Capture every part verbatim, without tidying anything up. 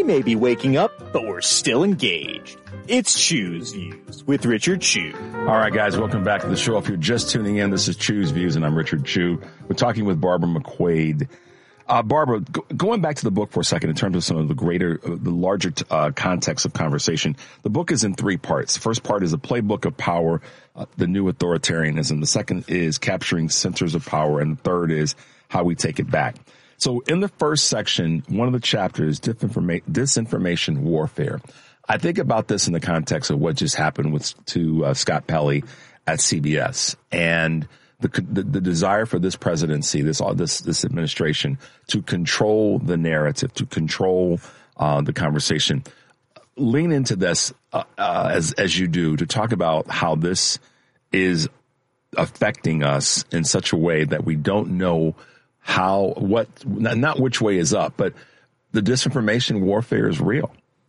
We may be waking up, but we're still engaged. It's Choose Views with Richard Chu. All right, guys, welcome back to the show. If you're just tuning in, this is Choose Views, and I'm Richard Chu. We're talking with Barbara McQuade. Uh, Barbara, go- going back to the book for a second in terms of some of the greater, uh, the larger uh, context of conversation, the book is in three parts. The first part is a playbook of power, uh, the new authoritarianism. The second is capturing centers of power, and the third is how we take it back. So in the first section, one of the chapters, disinforma- disinformation warfare. I think about this in the context of what just happened with to uh, Scott Pelley at C B S and the, the the desire for this presidency, this this this administration to control the narrative, to control uh, the conversation. Lean into this uh, uh, as as you do to talk about how this is affecting us in such a way that we don't know how what not which way is up, but the disinformation warfare is real.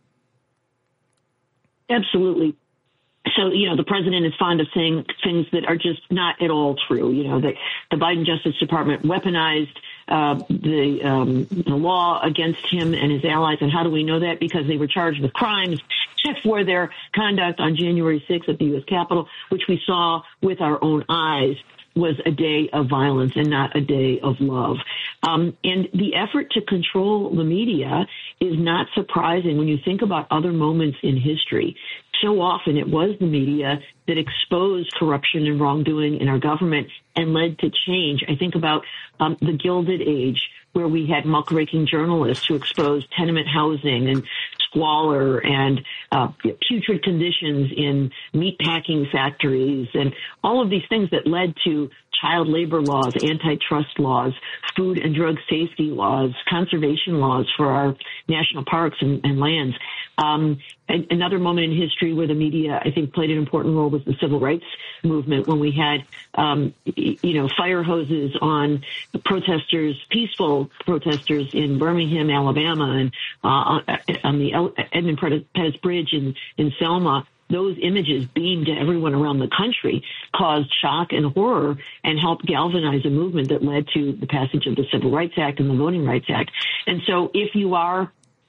Absolutely. So, you know, the president is fond of saying things that are just not at all true. You know, that the Biden Justice Department weaponized uh, the, um, the law against him and his allies. And how do we know that? Because they were charged with crimes for their conduct on January sixth at the U S Capitol, which we saw with our own eyes was a day of violence and not a day of love. Um, and the effort to control the media is not surprising when you think about other moments in history. So often it was the media that exposed corruption and wrongdoing in our government and led to change. I think about um, the Gilded Age, where we had muckraking journalists who exposed tenement housing and squalor and uh, putrid conditions in meatpacking factories and all of these things that led to child labor laws, antitrust laws, food and drug safety laws, conservation laws for our national parks and, and lands. Um, and another moment in history where the media, I think, played an important role was the civil rights movement, when we had, um, you know, fire hoses on protesters, peaceful protesters in Birmingham, Alabama, and uh, on the Edmund Pettus Bridge in, in Selma. Those images beamed to everyone around the country, caused shock and horror, and helped galvanize a movement that led to the passage of the Civil Rights Act and the Voting Rights Act. And so if you are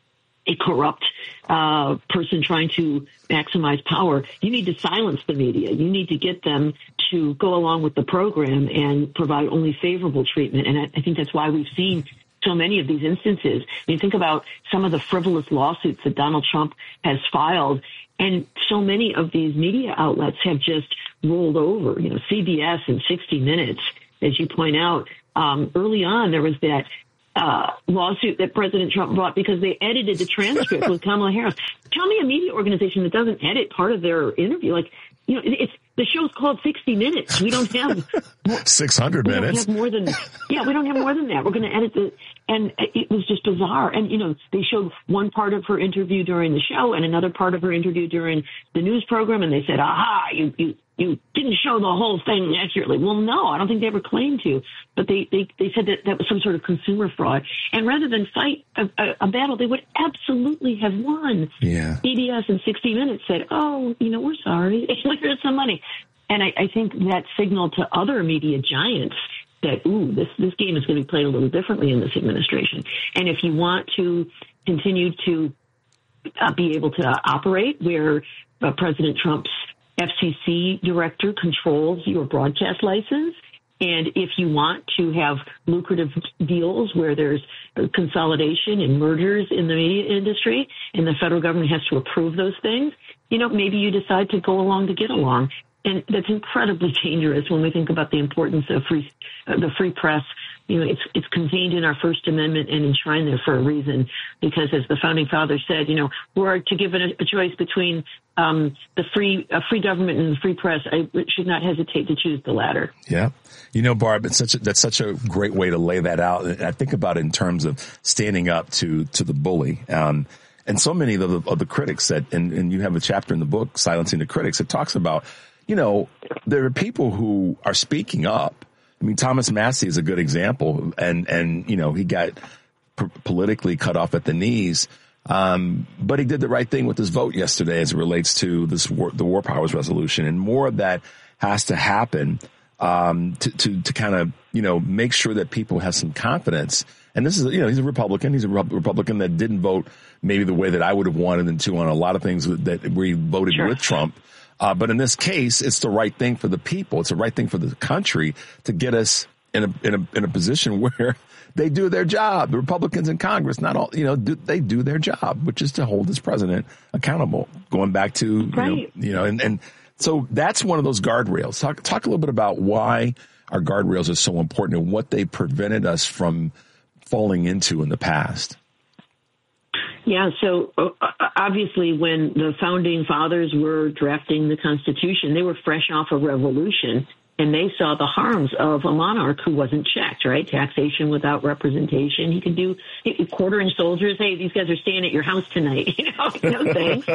a corrupt uh, person trying to maximize power, you need to silence the media. You need to get them to go along with the program and provide only favorable treatment. And I, I think that's why we've seen so many of these instances. I mean, think about some of the frivolous lawsuits that Donald Trump has filed, and so many of these media outlets have just rolled over. You know, C B S and sixty minutes, as you point out. Um, early on, there was that uh, lawsuit that President Trump brought because they edited the transcript with Kamala Harris. Tell me a media organization that doesn't edit part of their interview. Like, you know, it's the show's called sixty minutes. We don't have six hundred minutes. We don't have more than, yeah, we don't have more than that. We're going to edit the, and it was just bizarre. And, you know, they showed one part of her interview during the show and another part of her interview during the news program. And they said, aha, you, you, you didn't show the whole thing accurately. Well, no, I don't think they ever claimed to, but they, they, they said that that was some sort of consumer fraud. And rather than fight a, a, a battle, they would absolutely have won. Yeah. C B S and sixty minutes said, oh, you know, we're sorry. Here's some money. And I, I think that signaled to other media giants that, ooh, this, this game is going to be played a little differently in this administration. And if you want to continue to uh, be able to operate where uh, President Trump's F C C director controls your broadcast license, and if you want to have lucrative deals where there's consolidation and mergers in the media industry and the federal government has to approve those things, you know, maybe you decide to go along to get along. And that's incredibly dangerous when we think about the importance of free, uh, the free press. You know, it's it's contained in our First Amendment and enshrined there for a reason, because as the founding fathers said, you know, we're to give it a, a choice between um, the free a free government and the free press. I should not hesitate to choose the latter. Yeah. You know, Barb, it's such a, that's such a great way to lay that out. And I think about it in terms of standing up to, to the bully. Um, and so many of the, of the critics that, and, and you have a chapter in the book, Silencing the Critics, it talks about, you know, there are people who are speaking up. I mean, Thomas Massie is a good example, and, and, you know, he got p- politically cut off at the knees. Um, but he did the right thing with his vote yesterday as it relates to this war, the War Powers Resolution, and more of that has to happen. Uh, um, to, to, to kind of, you know, make sure that people have some confidence. And this is, you know, he's a Republican. He's a Republican that didn't vote maybe the way that I would have wanted him to on a lot of things that we voted sure. with Trump. Uh, but in this case, it's the right thing for the people. It's the right thing for the country to get us in a, in a, in a position where they do their job. The Republicans in Congress, not all, you know, do, they do their job, which is to hold this president accountable. Going back to, right. you know, you know, and, and so that's one of those guardrails. Talk, talk a little bit about why our guardrails are so important and what they prevented us from falling into in the past. Yeah, so uh, obviously when the founding fathers were drafting the Constitution, they were fresh off a revolution, and they saw the harms of a monarch who wasn't checked, right? Taxation without representation. He could do quarter-inch soldiers. Hey, these guys are staying at your house tonight. You know, no thanks.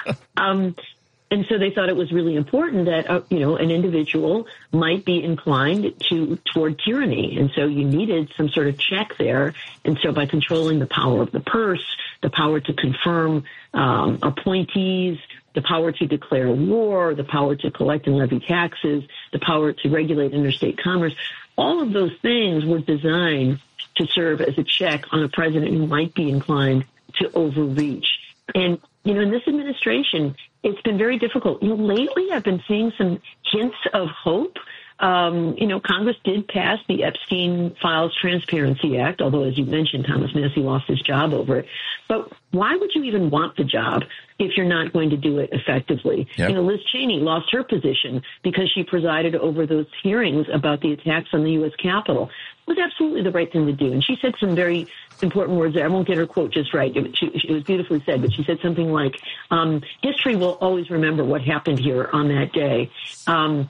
Um, and so they thought it was really important that, uh, you know, an individual might be inclined to toward tyranny. And so you needed some sort of check there. And so by controlling the power of the purse, the power to confirm um, appointees, the power to declare war, the power to collect and levy taxes, the power to regulate interstate commerce, all of those things were designed to serve as a check on a president who might be inclined to overreach. And, you know, in this administration, it's been very difficult. You know, lately I've been seeing some hints of hope. Um, you know, Congress did pass the Epstein Files Transparency Act, although, as you mentioned, Thomas Massie lost his job over it. But why would you even want the job if you're not going to do it effectively? Yep. You know, Liz Cheney lost her position because she presided over those hearings about the attacks on the U S Capitol. It was absolutely the right thing to do. And she said some very important words there. I won't get her quote just right. It, she, it was beautifully said, but she said something like, um, history will always remember what happened here on that day. Um,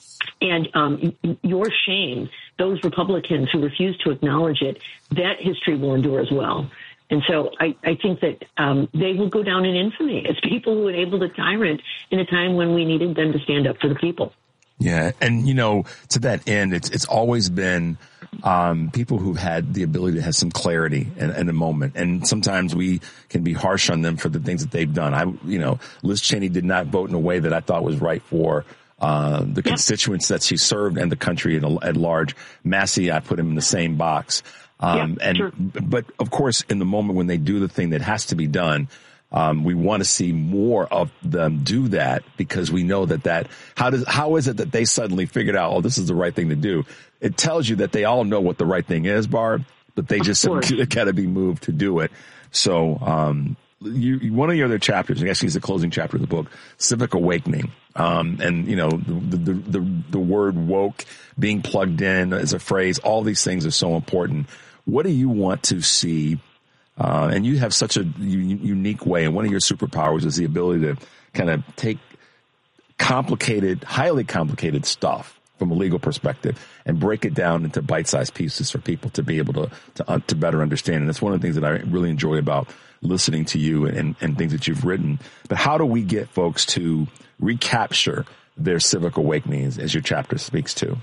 And um, your shame, those Republicans who refuse to acknowledge it, that history will endure as well. And so I, I think that um, they will go down in infamy as people who enabled a tyrant in a time when we needed them to stand up for the people. Yeah. And, you know, to that end, it's it's always been um, people who've had the ability to have some clarity in, in a moment. And sometimes we can be harsh on them for the things that they've done. I, you know, Liz Cheney did not vote in a way that I thought was right for Uh, the yeah. constituents that she served and the country at, at large. Massie, I put him in the same box. Um, yeah, and, sure. But of course, in the moment when they do the thing that has to be done, um, we want to see more of them do that because we know that that, how does, how is it that they suddenly figured out, oh, this is the right thing to do? It tells you that they all know what the right thing is, Barb, but they just got to be moved to do it. So, um, You, one of your other chapters, I guess it's the closing chapter of the book, Civic Awakening. Um, and, you know, the, the, the, the word woke, being plugged in as a phrase, all these things are so important. What do you want to see? Uh, and you have such a u- unique way, and one of your superpowers is the ability to kind of take complicated, highly complicated stuff from a legal perspective and break it down into bite-sized pieces for people to be able to, to, uh, to better understand. And it's one of the things that I really enjoy about listening to you and, and things that you've written. But how do we get folks to recapture their civic awakening, as, as your chapter speaks to?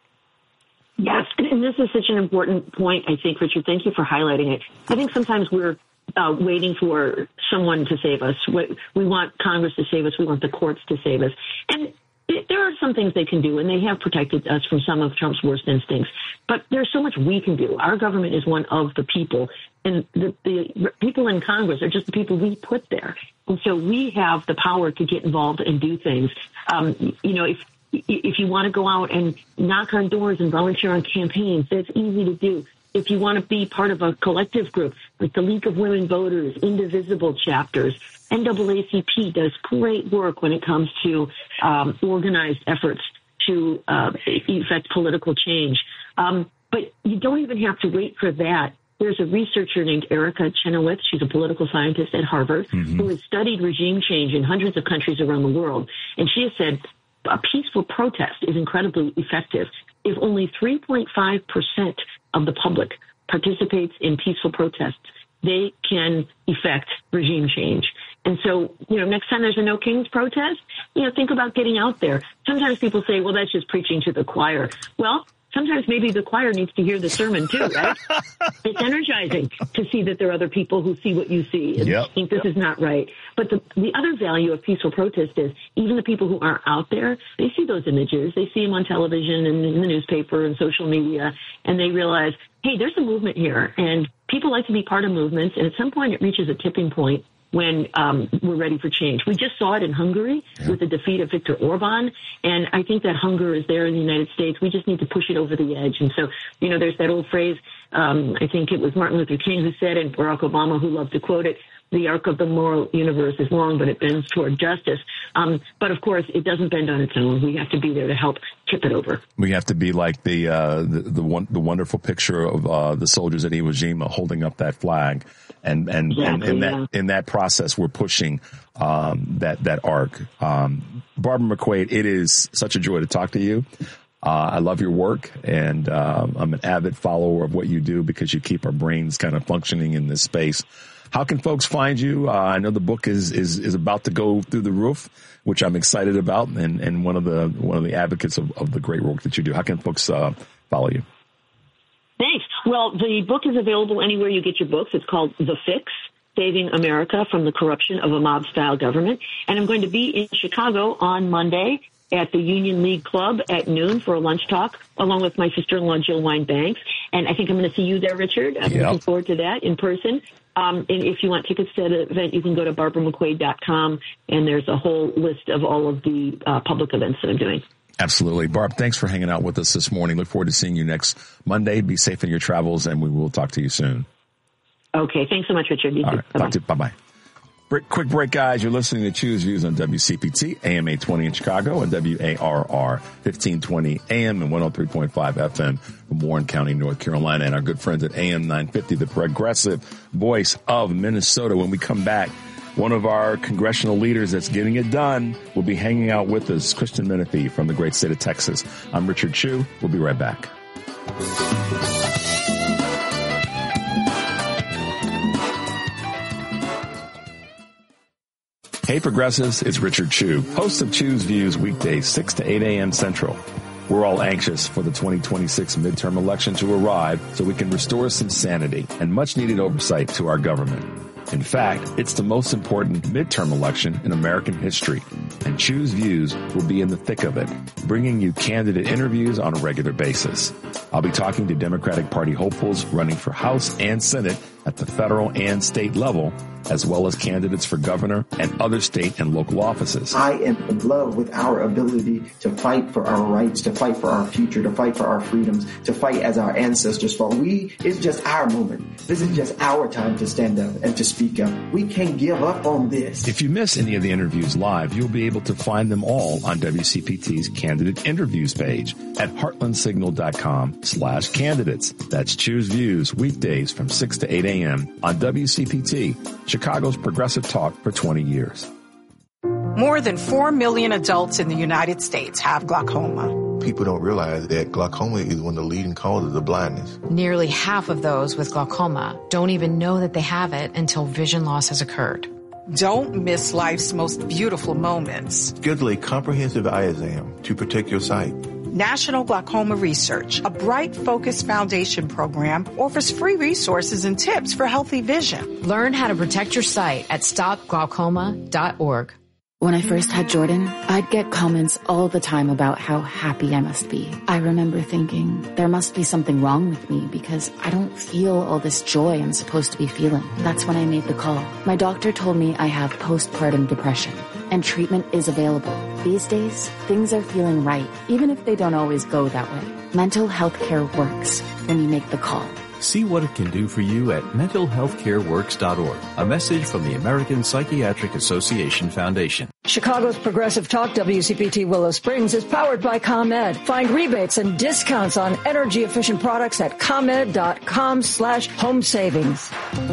Yes, and this is such an important point, I think, Richard. Thank you for highlighting it. I think sometimes we're uh, waiting for someone to save us. We, we want Congress to save us. We want the courts to save us. And there are some things they can do, and they have protected us from some of Trump's worst instincts. But there's so much we can do. Our government is one of the people, and the, the people in Congress are just the people we put there. And so we have the power to get involved and do things. Um, you know, if if you want to go out and knock on doors and volunteer on campaigns, that's easy to do. If you want to be part of a collective group, like the League of Women Voters, Indivisible chapters, N double A C P does great work when it comes to um, organized efforts to uh, effect political change. Um, but you don't even have to wait for that. There's a researcher named Erica Chenoweth. She's a political scientist at Harvard, mm-hmm. who has studied regime change in hundreds of countries around the world. And she has said a peaceful protest is incredibly effective. If only three point five percent of the public participates in peaceful protests, they can effect regime change. And so, you know, next time there's a No Kings protest, you know, think about getting out there. Sometimes people say, well, that's just preaching to the choir. Well, sometimes maybe the choir needs to hear the sermon too, right? It's energizing to see that there are other people who see what you see and yep. think this yep. is not right. But the, the other value of peaceful protest is even the people who aren't out there, they see those images. They see them on television and in the newspaper and social media, and they realize, hey, there's a movement here, and people like to be part of movements, and at some point it reaches a tipping point when um, we're ready for change. We just saw it in Hungary yeah. with the defeat of Viktor Orban, and I think that hunger is there in the United States. We just need to push it over the edge. And so, you know, there's that old phrase, um, I think it was Martin Luther King who said, and Barack Obama who loved to quote it, the arc of the moral universe is long, but it bends toward justice. Um, but, of course, it doesn't bend on its own. We have to be there to help tip it over. We have to be like the uh, the the, one, the wonderful picture of uh, the soldiers at Iwo Jima holding up that flag. And and, exactly, and in that yeah. in that process, we're pushing um, that, that arc. Um, Barbara McQuade, it is such a joy to talk to you. Uh, I love your work, and uh, I'm an avid follower of what you do because you keep our brains kind of functioning in this space. How can folks find you? Uh, I know the book is, is, is about to go through the roof, which I'm excited about, and, and one of the one of the advocates of, of the great work that you do. How can folks uh, follow you? Thanks. Well, the book is available anywhere you get your books. It's called The Fix, Saving America from the Corruption of a Mob-Style Government. And I'm going to be in Chicago on Monday at the Union League Club at noon for a lunch talk, along with my sister-in-law, Jill Wine-Banks. And I think I'm going to see you there, Richard. I'm yep. looking forward to that in person. Um, and if you want tickets to the event, you can go to barbara mcquade dot com, and there's a whole list of all of the uh, public events that I'm doing. Absolutely. Barb, thanks for hanging out with us this morning. Look forward to seeing you next Monday. Be safe in your travels, and we will talk to you soon. Okay. Thanks so much, Richard. You All too. right. Bye-bye. Talk to you. Bye-bye. Break, quick break, guys. You're listening to Choose Views on W C P T, A M eight twenty in Chicago, and W A R R fifteen twenty A M and one oh three point five F M from Warren County, North Carolina, and our good friends at A M nine fifty, the progressive voice of Minnesota. When we come back, one of our congressional leaders that's getting it done will be hanging out with us, Christian Menefee from the great state of Texas. I'm Richard Chu. We'll be right back. Hey progressives, it's Richard Chu, host of Choose Views weekdays six to eight a.m. Central. We're all anxious for the twenty twenty-six midterm election to arrive so we can restore some sanity and much needed oversight to our government. In fact, it's the most important midterm election in American history, and Choose Views will be in the thick of it, bringing you candidate interviews on a regular basis. I'll be talking to Democratic Party hopefuls running for House and Senate at the federal and state level, as well as candidates for governor and other state and local offices. I am in love with our ability to fight for our rights, to fight for our future, to fight for our freedoms, to fight as our ancestors fought. We, it's just our moment. This is just our time to stand up and to speak up. We can't give up on this. If you miss any of the interviews live, you'll be able to find them all on W C P T's candidate interviews page at heartlandsignal.com slash candidates. That's Choose Views weekdays from six to eight a.m. on W C P T, Chicago's progressive talk for twenty years. More than four million adults in the United States have glaucoma. People don't realize that glaucoma is one of the leading causes of blindness. Nearly half of those with glaucoma don't even know that they have it until vision loss has occurred. Don't miss life's most beautiful moments. Schedule a comprehensive eye exam to protect your sight. National Glaucoma Research, a Bright Focus Foundation program, offers free resources and tips for healthy vision. Learn how to protect your sight at stop glaucoma dot org. When I first had Jordan, I'd get comments all the time about how happy I must be. I remember thinking, there must be something wrong with me because I don't feel all this joy I'm supposed to be feeling. That's when I made the call. My doctor told me I have postpartum depression, and treatment is available. These days, things are feeling right, even if they don't always go that way. Mental health care works when you make the call. See what it can do for you at mental health care works dot org. A message from the American Psychiatric Association Foundation. Chicago's Progressive Talk W C P T Willow Springs is powered by ComEd. Find rebates and discounts on energy efficient products at ComEd.com slash home savings.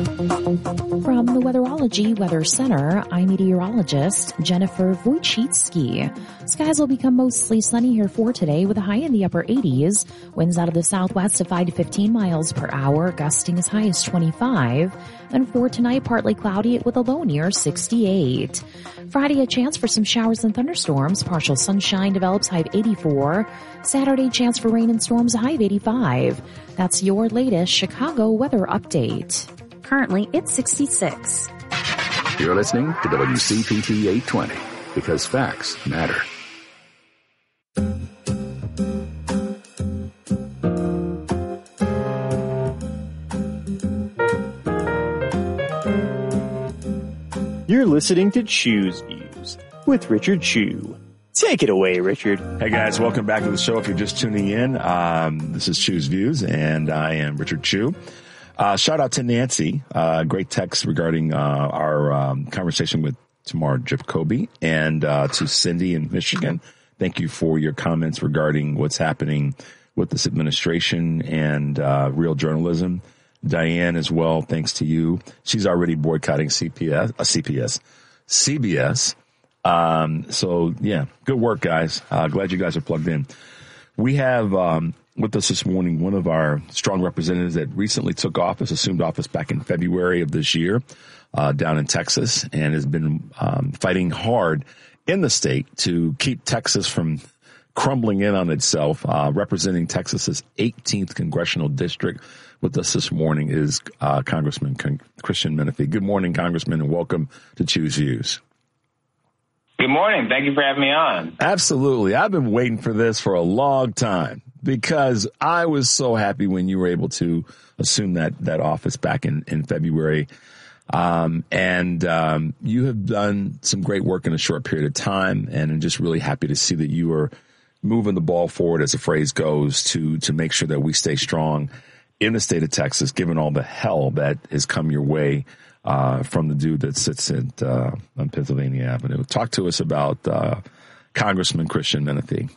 From the Weatherology Weather Center, I'm meteorologist Jennifer Wojcicki. Skies will become mostly sunny here for today with a high in the upper eighties. Winds out of the southwest of five to fifteen miles per hour, gusting as high as twenty-five. And for tonight, partly cloudy with a low near sixty-eight. Friday, a change chance for some showers and thunderstorms. Partial sunshine develops, high of eighty-four. Saturday, chance for rain and storms, high of eighty-five. That's your latest Chicago weather update. Currently, it's sixty-six. You're listening to W C P T eight twenty, because facts matter. You're listening to Choose Views with Richard Chu. Take it away, Richard. Hey, guys. Welcome back to the show. If you're just tuning in, um, this is Choose Views, and I am Richard Chu. Uh, shout out to Nancy. Uh, great text regarding uh, our um, conversation with Tamar Jacoby, and uh, to Cindy in Michigan. Thank you for your comments regarding what's happening with this administration and uh, real journalism. Diane as well, thanks to you. She's already boycotting C P S, uh, C P S, C B S. Um, so yeah, good work, guys. Uh, glad you guys are plugged in. We have um, with us this morning one of our strong representatives that recently took office, assumed office back in February of this year, uh, down in Texas, and has been um, fighting hard in the state to keep Texas from crumbling in on itself. Uh, representing Texas's eighteenth congressional district. With us this morning is uh, Congressman Con- Christian Menefee. Good morning, Congressman, and welcome to Choose Views. Good morning. Thank you for having me on. Absolutely. I've been waiting for this for a long time because I was so happy when you were able to assume that, that office back in, in February. Um, and um, you have done some great work in a short period of time, and I'm just really happy to see that you are moving the ball forward, as the phrase goes, to to make sure that we stay strong in the state of Texas, given all the hell that has come your way uh, from the dude that sits at, uh, on Pennsylvania Avenue. Talk to us about uh, Congressman Christian Menefee.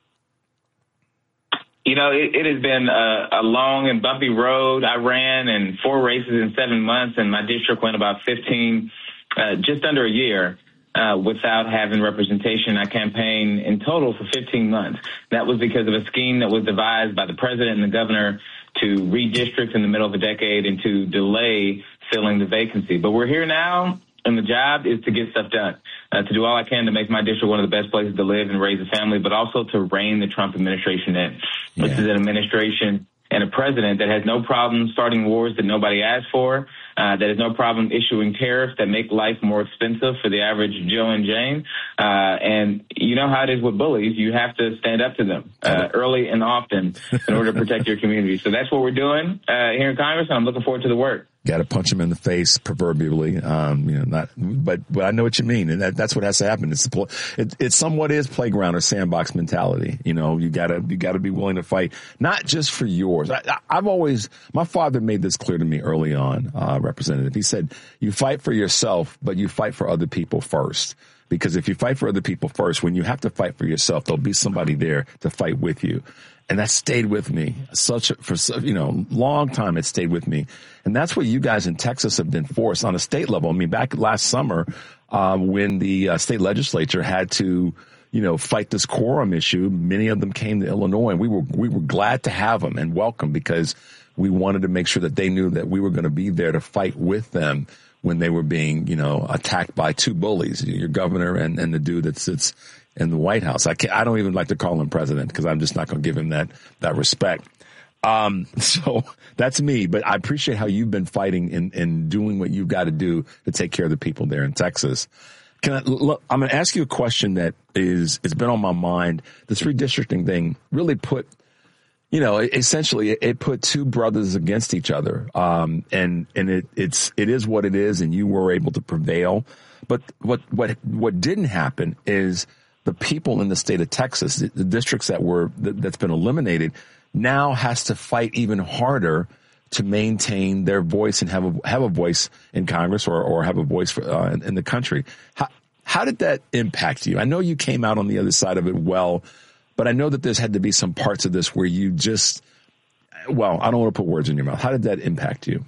You know, it, it has been a, a long and bumpy road. I ran in four races in seven months, and my district went about fifteen, uh, just under a year. Uh, without having representation. I campaigned in total for fifteen months. That was because of a scheme that was devised by the president and the governor to redistrict in the middle of a decade and to delay filling the vacancy. But we're here now, and the job is to get stuff done, uh, to do all I can to make my district one of the best places to live and raise a family, but also to rein the Trump administration in. Yeah. This is an administration and a president that has no problem starting wars that nobody asked for, uh, that has no problem issuing tariffs that make life more expensive for the average Joe and Jane. Uh, and you know how it is with bullies. You have to stand up to them uh, early and often in order to protect your community. So that's what we're doing uh, here in Congress, and I'm looking forward to the work. Got to punch him in the face, proverbially. Um, you know, not, but, but I know what you mean. And that, that's what has to happen. It's, the, it, it somewhat is playground or sandbox mentality. You know, you gotta, you gotta be willing to fight, not just for yours. I, I've always, my father made this clear to me early on, uh, Representative. He said, you fight for yourself, but you fight for other people first. Because if you fight for other people first, when you have to fight for yourself, there'll be somebody there to fight with you. And that stayed with me such a, for, you know, long time. It stayed with me. And that's what you guys in Texas have been forced on a state level. I mean, back last summer, uh, when the uh, state legislature had to, you know, fight this quorum issue, many of them came to Illinois, and we were, we were glad to have them and welcome, because we wanted to make sure that they knew that we were going to be there to fight with them when they were being, you know, attacked by two bullies, your governor and, and the dude that sits in the White House. I can't, I don't even like to call him president, because I'm just not going to give him that, that respect. Um, so that's me, but I appreciate how you've been fighting and, and doing what you've got to do to take care of the people there in Texas. Can I, look, I'm going to ask you a question that is, it's been on my mind. This redistricting thing really put, you know, essentially it put two brothers against each other. Um, and, and it, it's, it is what it is, and you were able to prevail. But what, what, what didn't happen is the people in the state of Texas, the, the districts that were, that, that's been eliminated, now has to fight even harder to maintain their voice and have a, have a voice in Congress, or, or have a voice for, uh, in, in the country. How, how did that impact you? I know you came out on the other side of it well, but I know that there's had to be some parts of this where you just, well, I don't want to put words in your mouth. How did that impact you?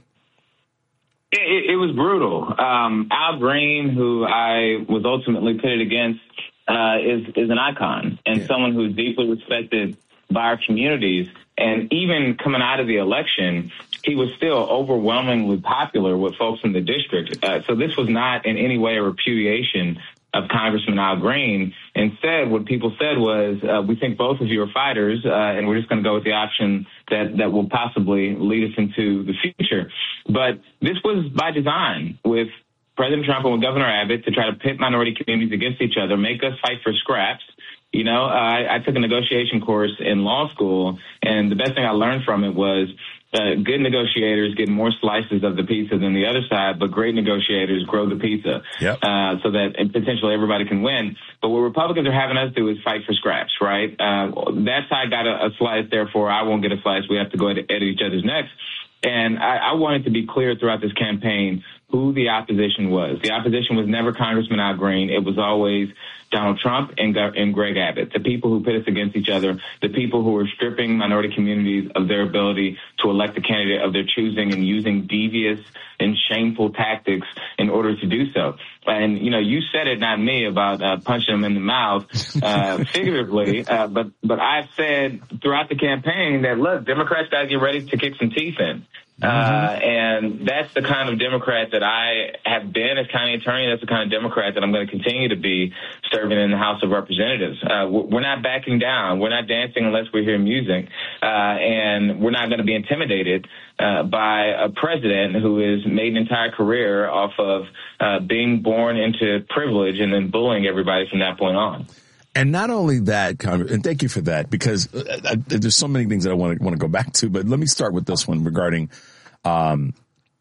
It, it, it was brutal. Um, Al Green, who I was ultimately pitted against, uh, is, is an icon and yeah. someone who's deeply respected by our communities. And even coming out of the election, he was still overwhelmingly popular with folks in the district. Uh, so this was not in any way a repudiation of Congressman Al Green. Instead, what people said was, uh, we think both of you are fighters, uh, and we're just going to go with the option that, that will possibly lead us into the future. But this was by design with President Trump and with Governor Abbott to try to pit minority communities against each other, make us fight for scraps. You know, I, I took a negotiation course in law school, and the best thing I learned from it was uh, good negotiators get more slices of the pizza than the other side, but great negotiators grow the pizza yep. uh, so that potentially everybody can win. But what Republicans are having us do is fight for scraps, right? Uh, that side got a, a slice, therefore I won't get a slice. We have to go at, at each other's necks. And I, I wanted to be clear throughout this campaign who the opposition was. The opposition was never Congressman Al Green. It was always Donald Trump and, and Greg Abbott, the people who pit us against each other, the people who are stripping minority communities of their ability to elect a candidate of their choosing and using devious and shameful tactics in order to do so. And, you know, you said it, not me, about uh, punching them in the mouth, uh, figuratively, uh, but, but I've said throughout the campaign that, look, Democrats got to get ready to kick some teeth in. Uh, and that's the kind of Democrat that I have been as county attorney. That's the kind of Democrat that I'm going to continue to be serving in the House of Representatives. Uh, we're not backing down. We're not dancing unless we hear music. Uh, and we're not going to be intimidated uh, by a president who has made an entire career off of uh, being born into privilege and then bullying everybody from that point on. And not only that, and thank you for that, because uh, there's so many things that I want to want to go back to. But let me start with this one regarding um,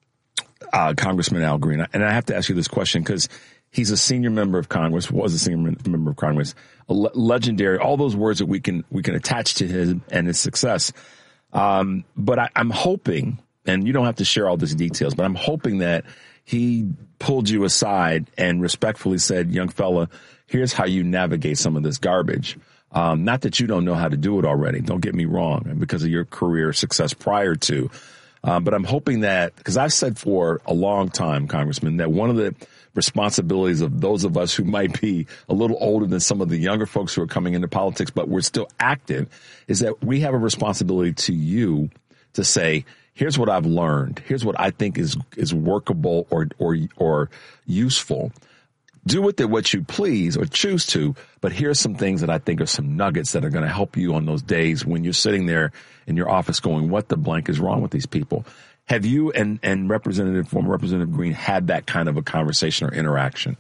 uh, Congressman Al Green. And I have to ask you this question because he's a senior member of Congress, was a senior member of Congress, a le- legendary, all those words that we can we can attach to his and his success. Um, but I, I'm hoping, and you don't have to share all these details, but I'm hoping that he pulled you aside and respectfully said, young fella, here's how you navigate some of this garbage. Um, not that you don't know how to do it already. Don't get me wrong, because of your career success prior to. Um, but I'm hoping that, because I've said for a long time, Congressman, that one of the responsibilities of those of us who might be a little older than some of the younger folks who are coming into politics, but we're still active, is that we have a responsibility to you to say, here's what I've learned. Here's what I think is is workable or or or useful. Do with it what you please or choose to, but here's some things that I think are some nuggets that are going to help you on those days when you're sitting there in your office going, what the blank is wrong with these people? Have you and, and Representative, former Representative Green had that kind of a conversation or interaction?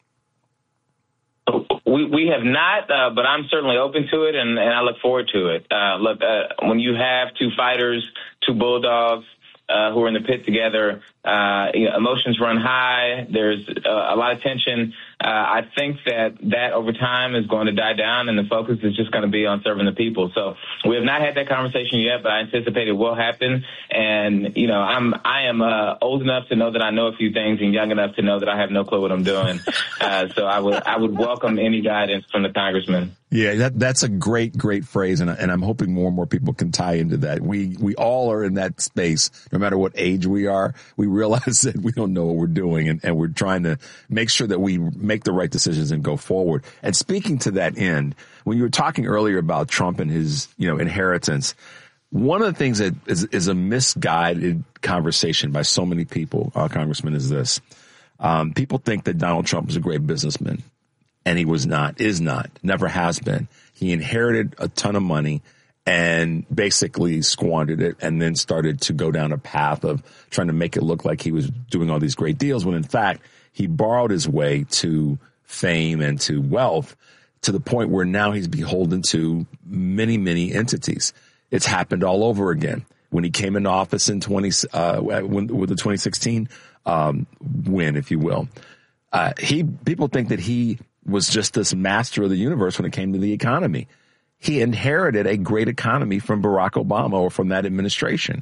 We we have not, uh, but I'm certainly open to it, and, and I look forward to it. Uh, look, uh, when you have two fighters, two bulldogs, Uh, who are in the pit together, uh, you know, emotions run high. There's uh, a lot of tension. Uh, I think that that over time is going to die down, and the focus is just going to be on serving the people. So we have not had that conversation yet, but I anticipate it will happen. And you know, I'm I am uh, old enough to know that I know a few things, and young enough to know that I have no clue what I'm doing. Uh, so I would I would welcome any guidance from the congressman. Yeah, that that's a great, great phrase, and, and I'm hoping more and more people can tie into that. We we all are in that space, no matter what age we are. We realize that we don't know what we're doing, and, and we're trying to make sure that we make the right decisions and go forward. And speaking to that end, when you were talking earlier about Trump and his, you know, inheritance, one of the things that is, is a misguided conversation by so many people, uh, Congressman, is this. Um, people think that Donald Trump was a great businessman. And he was not, is not, never has been. He inherited a ton of money and basically squandered it and then started to go down a path of trying to make it look like he was doing all these great deals when in fact he borrowed his way to fame and to wealth to the point where now he's beholden to many, many entities. It's happened all over again. When he came into office in twenty, uh, when, with the twenty sixteen um, win, if you will, uh, he people think that he was just this master of the universe when it came to the economy. He inherited a great economy from Barack Obama or from that administration.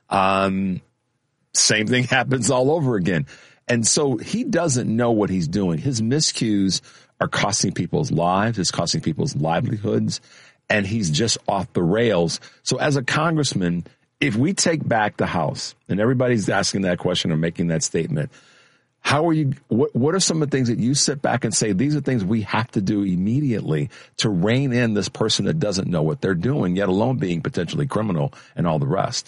Um, same thing happens all over again. And so he doesn't know what he's doing. His miscues are costing people's lives. It's costing people's livelihoods. And he's just off the rails. So as a congressman, if we take back the House, and everybody's asking that question or making that statement, how are you, what, what are some of the things that you sit back and say, these are things we have to do immediately to rein in this person that doesn't know what they're doing, yet alone being potentially criminal and all the rest?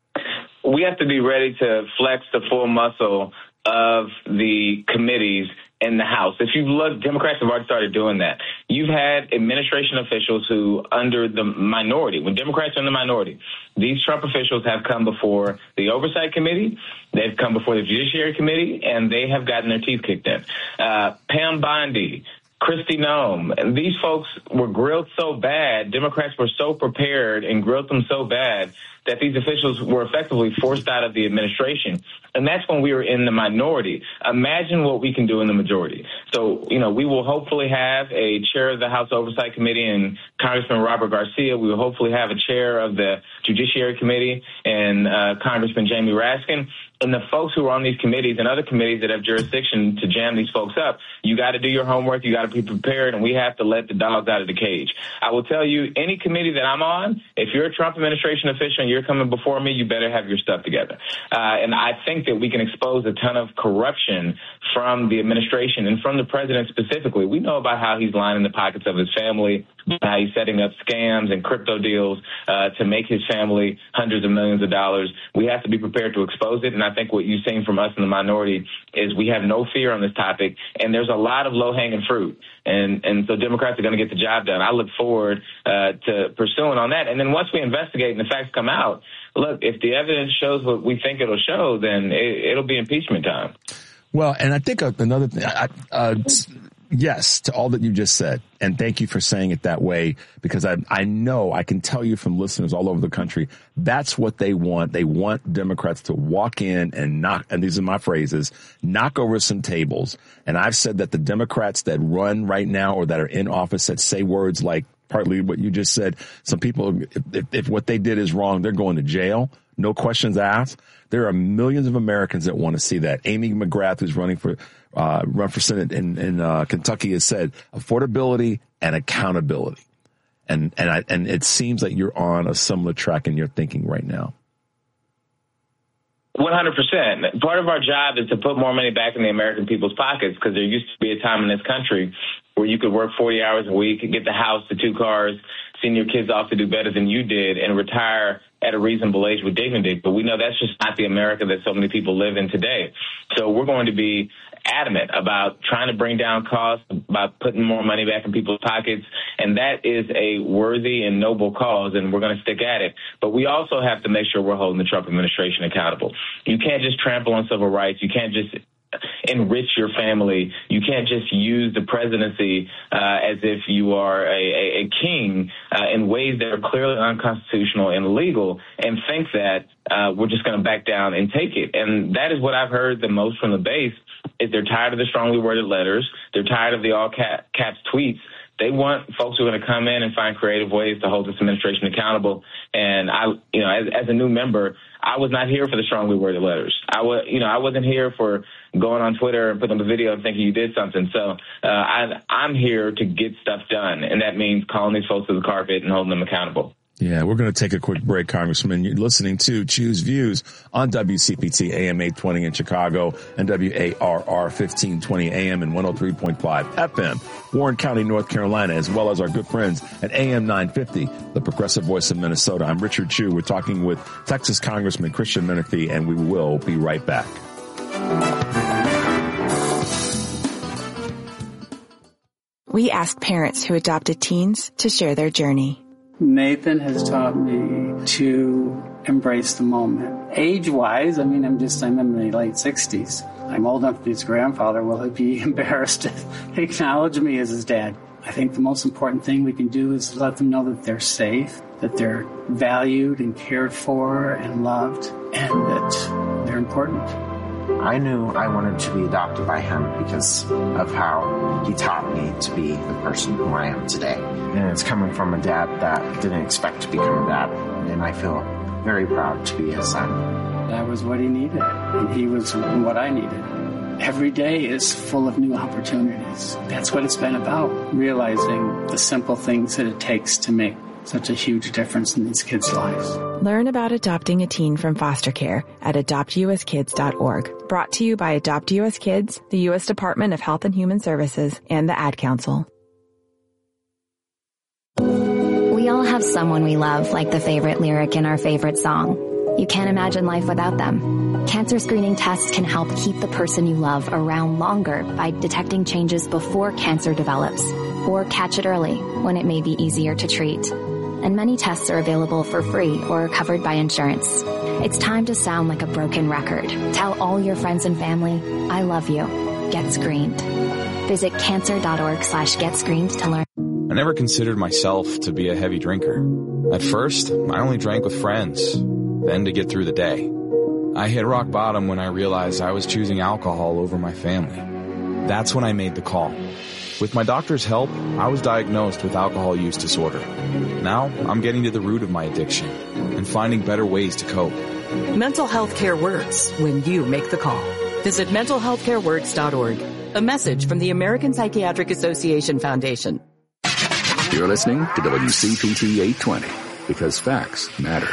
We have to be ready to flex the full muscle of the committees in the House. If you look, Democrats have already started doing that. You've had administration officials who, under the minority, when Democrats are in the minority, these Trump officials have come before the Oversight Committee, they've come before the Judiciary Committee, and they have gotten their teeth kicked in. Uh, Pam Bondi, Kristi Noem, and these folks were grilled so bad, Democrats were so prepared and grilled them so bad that these officials were effectively forced out of the administration. And that's when we were in the minority. Imagine what we can do in the majority. So, you know, we will hopefully have a chair of the House Oversight Committee and Congressman Robert Garcia. We will hopefully have a chair of the Judiciary Committee and uh, Congressman Jamie Raskin. And the folks who are on these committees and other committees that have jurisdiction to jam these folks up, you got to do your homework. You got to be prepared, and we have to let the dogs out of the cage. I will tell you, any committee that I'm on, if you're a Trump administration official and you're coming before me, you better have your stuff together. Uh, and I think that we can expose a ton of corruption from the administration and from the president specifically. We know about how he's lining the pockets of his family, how he's setting up scams and crypto deals uh, to make his family hundreds of millions of dollars. We have to be prepared to expose it, and I think what you've seen from us in the minority is we have no fear on this topic, and there's a lot of low-hanging fruit. And and so Democrats are going to get the job done. I look forward uh, to pursuing on that. And then once we investigate and the facts come out, look, if the evidence shows what we think it'll show, then it, it'll be impeachment time. Well, and I think another thing, I, uh, yes, to all that you just said. And thank you for saying it that way, because I, I know, I can tell you from listeners all over the country, that's what they want. They want Democrats to walk in and knock, and these are my phrases, knock over some tables. And I've said that the Democrats that run right now or that are in office that say words like partly what you just said, some people, if, if, if what they did is wrong, they're going to jail. No questions asked. There are millions of Americans that want to see that. Amy McGrath, who's running for uh, run for Senate in, in uh, Kentucky, has said affordability and accountability. And and I, and it seems like you're on a similar track in your thinking right now. one hundred percent. Part of our job is to put more money back in the American people's pockets, because there used to be a time in this country where you could work forty hours a week, get the house, the two cars, send your kids off to do better than you did, and retire at a reasonable age with dignity. But we know that's just not the America that so many people live in today. So we're going to be adamant about trying to bring down costs, about putting more money back in people's pockets. And that is a worthy and noble cause, and we're going to stick at it. But we also have to make sure we're holding the Trump administration accountable. You can't just trample on civil rights. You can't just enrich your family. You can't just use the presidency uh, as if you are a, a, a king uh, in ways that are clearly unconstitutional and illegal, and think that uh, we're just going to back down and take it. And that is what I've heard the most from the base, is they're tired of the strongly worded letters. They're tired of the all cap, caps tweets. They want folks who are going to come in and find creative ways to hold this administration accountable. And I, you know, as, as a new member, I was not here for the strongly worded letters. I was, you know, I wasn't here for going on Twitter and putting up a video and thinking you did something. So uh, I, I'm here to get stuff done, and that means calling these folks to the carpet and holding them accountable. Yeah, we're going to take a quick break, Congressman. You're listening to Choose Views on W C P T A M eight twenty in Chicago and W A R R fifteen twenty A M and one oh three point five F M, Warren County, North Carolina, as well as our good friends at A M nine fifty, the Progressive Voice of Minnesota. I'm Richard Chu. We're talking with Texas Congressman Christian Menefee, and we will be right back. We asked parents who adopted teens to share their journey. Nathan has taught me to embrace the moment. Age-wise, I mean, I'm just, I'm in my late sixties. I'm old enough to be his grandfather. Will he be embarrassed to acknowledge me as his dad? I think the most important thing we can do is let them know that they're safe, that they're valued and cared for and loved, and that they're important. I knew I wanted to be adopted by him because of how he taught me to be the person who I am today. And it's coming from a dad that didn't expect to become a dad. And I feel very proud to be his son. That was what he needed, and he was what I needed. Every day is full of new opportunities. That's what it's been about, realizing the simple things that it takes to make such a huge difference in these kids' lives. Learn about adopting a teen from foster care at adopt u s kids dot org. Brought to you by Adopt U S Kids, the U S Department of Health and Human Services, and the Ad Council. We all have someone we love, like the favorite lyric in our favorite song. You can't imagine life without them. Cancer screening tests can help keep the person you love around longer by detecting changes before cancer develops, or catch it early when it may be easier to treat. And many tests are available for free or covered by insurance. It's time to sound like a broken record. Tell all your friends and family, I love you. Get screened. Visit cancer.org slash get screened to learn. I never considered myself to be a heavy drinker. At first, I only drank with friends, then to get through the day. I hit rock bottom when I realized I was choosing alcohol over my family. That's when I made the call. With my doctor's help, I was diagnosed with alcohol use disorder. Now, I'm getting to the root of my addiction and finding better ways to cope. Mental health care works when you make the call. Visit mental health care works dot org. A message from the American Psychiatric Association Foundation. You're listening to W C P T eight twenty, because facts matter.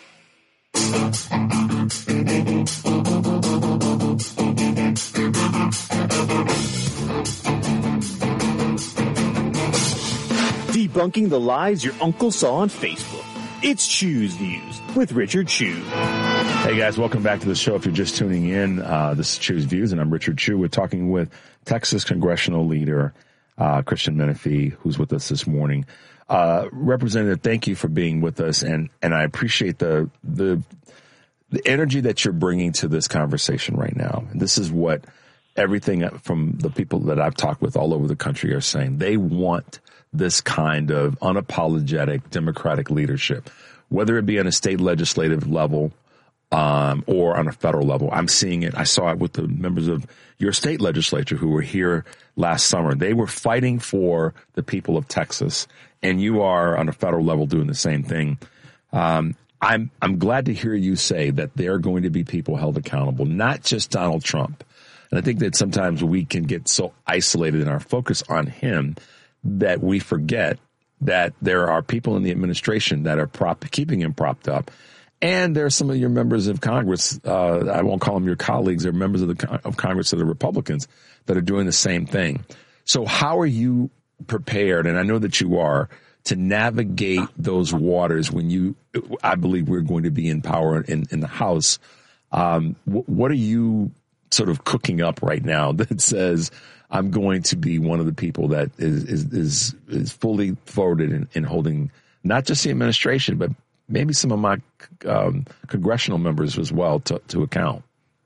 Debunking the lies your uncle saw on Facebook. It's Choose Views with Richard Chew. Hey guys, welcome back to the show. If you're just tuning in, uh, this is Choose Views, and I'm Richard Chew. We're talking with Texas congressional leader uh, Christian Menefee, who's with us this morning. Uh, Representative, thank you for being with us, and and I appreciate the the the energy that you're bringing to this conversation right now. This is what everything from the people that I've talked with all over the country are saying. They want this kind of unapologetic Democratic leadership, whether it be on a state legislative level um, or on a federal level. I'm seeing it. I saw it with the members of your state legislature who were here last summer. They were fighting for the people of Texas, and you are on a federal level doing the same thing. Um, I'm I'm glad to hear you say that there are going to be people held accountable, not just Donald Trump. And I think that sometimes we can get so isolated in our focus on him that we forget that there are people in the administration that are prop keeping him propped up. And there are some of your members of Congress, uh, I won't call them your colleagues, or members of the of Congress that are Republicans that are doing the same thing. So how are you prepared, and I know that you are, to navigate those waters when you, I believe we're going to be in power in, in the House. Um, wh- what are you sort of cooking up right now that says, I'm going to be one of the people that is is is, is fully forwarded in, in holding not just the administration, but maybe some of my um, congressional members as well to, to account?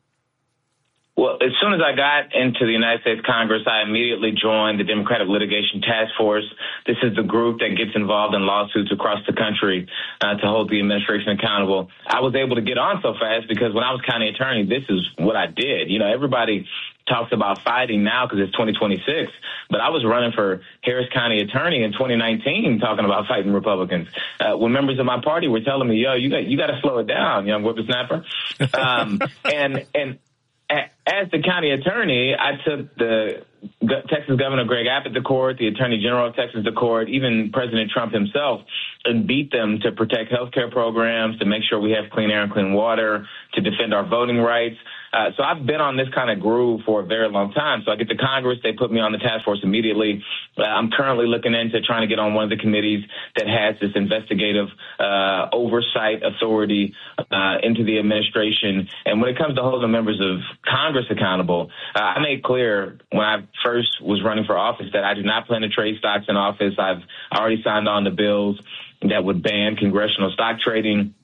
Well, as soon as I got into the United States Congress, I immediately joined the Democratic Litigation Task Force. This is the group that gets involved in lawsuits across the country uh, to hold the administration accountable. I was able to get on so fast because when I was county attorney, this is what I did. You know, everybody talks about fighting now because it's twenty twenty-six, but I was running for Harris County attorney in twenty nineteen talking about fighting Republicans. Uh, when members of my party were telling me, yo, you got you got to slow it down, young whippersnapper. Um, and, and, As the county attorney, I took the Texas Governor Greg Abbott to court, the Attorney General of Texas to court, even President Trump himself, and beat them to protect health care programs, to make sure we have clean air and clean water, to defend our voting rights. Uh, so I've been on this kind of groove for a very long time. So I get to Congress, they put me on the task force immediately. Uh, I'm currently looking into trying to get on one of the committees that has this investigative uh, oversight authority uh, into the administration. And when it comes to holding members of Congress accountable, uh, I made clear when I first was running for office that I do not plan to trade stocks in office. I've already signed on to bills that would ban congressional stock trading.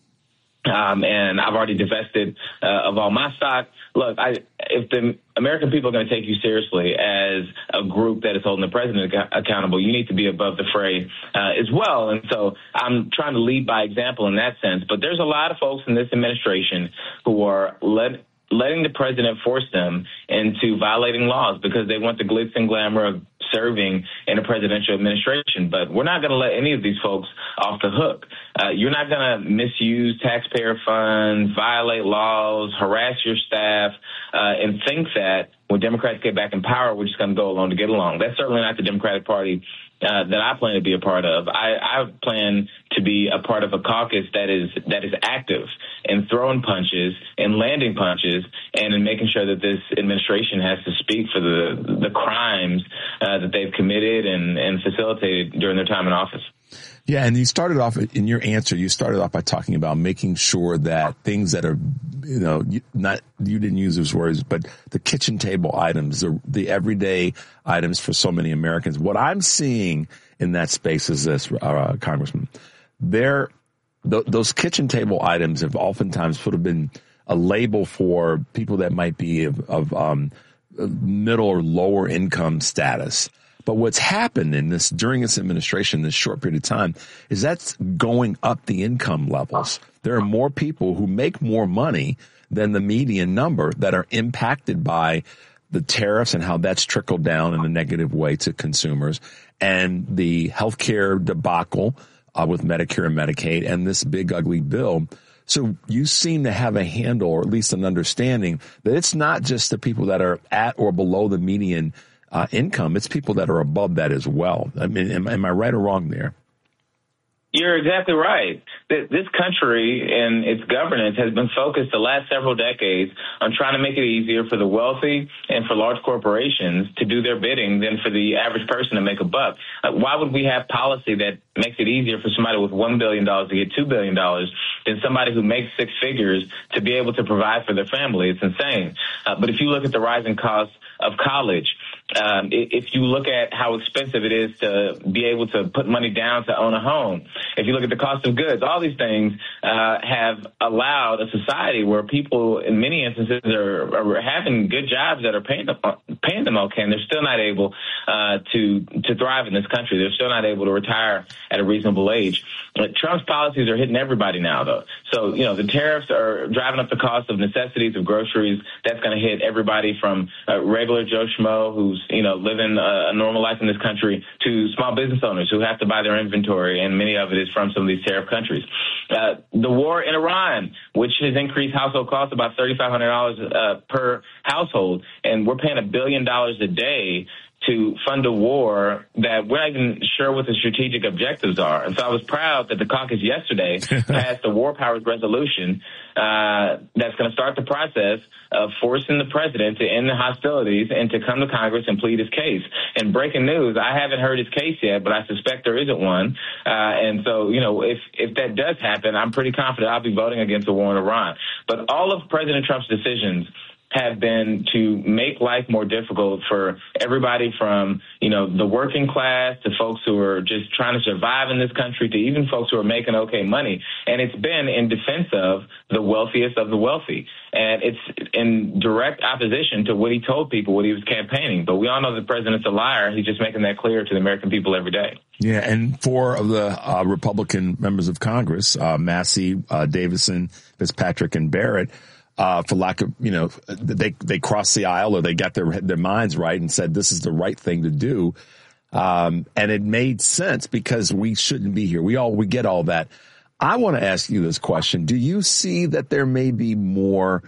Um, and I've already divested uh, of all my stock. Look, I, if the American people are going to take you seriously as a group that is holding the president ac- accountable, you need to be above the fray uh, as well. And so I'm trying to lead by example in that sense. But there's a lot of folks in this administration who are led letting the president force them into violating laws because they want the glitz and glamour of serving in a presidential administration. But we're not going to let any of these folks off the hook. Uh, you're not going to misuse taxpayer funds, violate laws, harass your staff, uh, and think that when Democrats get back in power, we're just going to go along to get along. That's certainly not the Democratic Party Uh, that I plan to be a part of. I, I plan to be a part of a caucus that is that is active in throwing punches and landing punches and in making sure that this administration has to speak for the the crimes uh, that they've committed and, and facilitated during their time in office. Yeah, and you started off in your answer. You started off by talking about making sure that things that are, you know, not you didn't use those words, but the kitchen table items, the, the everyday items for so many Americans. What I'm seeing in that space is this, uh, Congressman. There, th- those kitchen table items have oftentimes sort of been a label for people that might be of, of um, middle or lower income status. But what's happened in this during this administration, this short period of time, is that's going up the income levels. There are more people who make more money than the median number that are impacted by the tariffs and how that's trickled down in a negative way to consumers, and the healthcare debacle uh, with Medicare and Medicaid, and this big ugly bill. So you seem to have a handle, or at least an understanding, that it's not just the people that are at or below the median Uh, income, it's people that are above that as well. I mean, am, am I right or wrong there? You're exactly right. This country and its governance has been focused the last several decades on trying to make it easier for the wealthy and for large corporations to do their bidding than for the average person to make a buck. Why would we have policy that makes it easier for somebody with one billion dollars to get two billion dollars than somebody who makes six figures to be able to provide for their family? It's insane. Uh, but if you look at the rising cost of college, Um, if you look at how expensive it is to be able to put money down to own a home, if you look at the cost of goods, all these things uh, have allowed a society where people, in many instances, are, are having good jobs that are paying them, paying them okay, and they're still not able uh, to to thrive in this country. They're still not able to retire at a reasonable age. But Trump's policies are hitting everybody now, though. So, you know, the tariffs are driving up the cost of necessities, of groceries. That's going to hit everybody from uh, regular Joe Schmo who's, you know, living a, a normal life in this country to small business owners who have to buy their inventory, and many of it is from some of these tariff countries. Uh, the war in Iran, which has increased household costs about thirty-five hundred dollars uh, per household, and we're paying a billion dollars a day to fund a war that we're not even sure what the strategic objectives are. And so I was proud that the caucus yesterday passed a war powers resolution uh, that's going to start the process of forcing the president to end the hostilities and to come to Congress and plead his case. And breaking news, I haven't heard his case yet, but I suspect there isn't one. Uh, and so, you know, if, if that does happen, I'm pretty confident I'll be voting against the war in Iran. But all of President Trump's decisions have been to make life more difficult for everybody from, you know, the working class to folks who are just trying to survive in this country to even folks who are making okay money. And it's been in defense of the wealthiest of the wealthy. And it's in direct opposition to what he told people, what he was campaigning. But we all know the president's a liar. He's just making that clear to the American people every day. Yeah, and four of the uh, Republican members of Congress, uh, Massey, uh, Davison, Fitzpatrick, and Barrett, Uh, for lack of, you know, they, they crossed the aisle, or they got their, their minds right and said, this is the right thing to do. Um, and it made sense because we shouldn't be here. We all, we get all that. I want to ask you this question. Do you see that there may be more,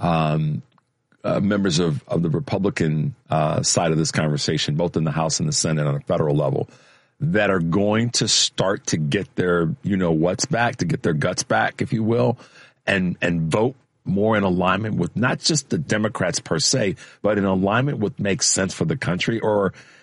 um, uh, members of, of the Republican, uh, side of this conversation, both in the House and the Senate on a federal level, that are going to start to get their, you know, what's back, to get their guts back, if you will, and, and vote more in alignment with not just the Democrats per se, but in alignment with makes sense for the country? Or